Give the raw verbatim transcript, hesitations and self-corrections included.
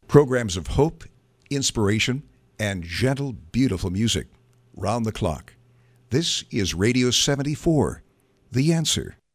Programs of hope, inspiration, and gentle, beautiful music round the clock. This is Radio seventy-four, The Answer.